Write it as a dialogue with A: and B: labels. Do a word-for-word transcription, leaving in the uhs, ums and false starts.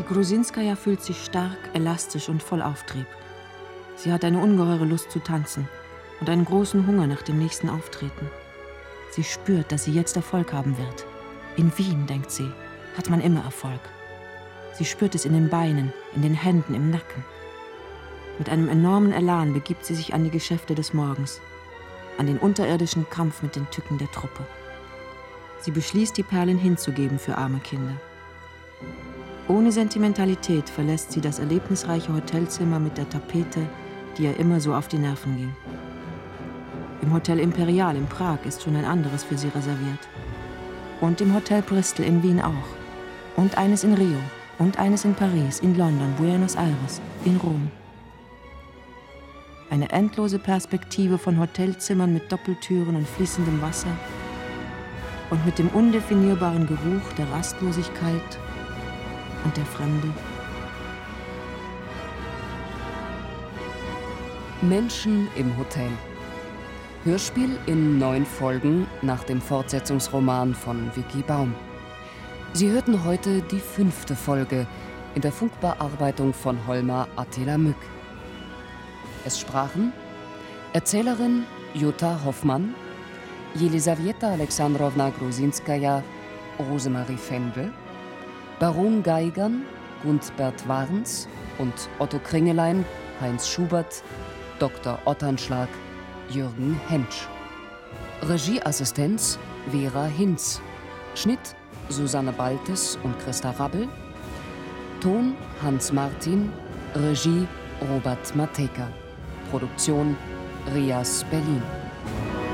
A: Grusinskaja fühlt sich stark, elastisch und voll Auftrieb. Sie hat eine ungeheure Lust zu tanzen und einen großen Hunger nach dem nächsten Auftreten. Sie spürt, dass sie jetzt Erfolg haben wird. In Wien, denkt sie, hat man immer Erfolg. Sie spürt es in den Beinen, in den Händen, im Nacken. Mit einem enormen Elan begibt sie sich an die Geschäfte des Morgens, an den unterirdischen Kampf mit den Tücken der Truppe. Sie beschließt, die Perlen hinzugeben für arme Kinder. Ohne Sentimentalität verlässt sie das erlebnisreiche Hotelzimmer mit der Tapete, die ihr immer so auf die Nerven ging. Im Hotel Imperial in Prag ist schon ein anderes für sie reserviert. Und im Hotel Bristol in Wien auch. Und eines in Rio. Und eines in Paris, in London, Buenos Aires, in Rom. Eine endlose Perspektive von Hotelzimmern mit Doppeltüren und fließendem Wasser und mit dem undefinierbaren Geruch der Rastlosigkeit und der Fremde.
B: Menschen im Hotel. Hörspiel in neun Folgen nach dem Fortsetzungsroman von Vicky Baum. Sie hörten heute die fünfte Folge in der Funkbearbeitung von Holmer Attila Mück. Es sprachen Erzählerin Jutta Hoffmann, Jelisaweta Alexandrowna Grusinskaja, Rosemarie Fendel, Baron Geigern, Gundbert Warns und Otto Kringelein, Heinz Schubert, Doktor Otternschlag, Jürgen Hentsch. Regieassistenz Vera Hinz. Schnitt Susanne Baltes und Christa Rabbel. Ton Hans Martin. Regie Robert Matejka. Produktion Rias Berlin.